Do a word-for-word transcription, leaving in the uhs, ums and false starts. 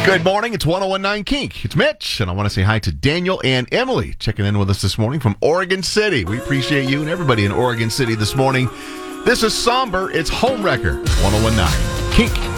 Good morning. It's one oh one point nine Kink. It's Mitch, and I want to say hi to Daniel and Emily checking in with us this morning from Oregon City. We appreciate you and everybody in Oregon City this morning. This is Somber. It's Homewrecker, one oh one point nine Kink.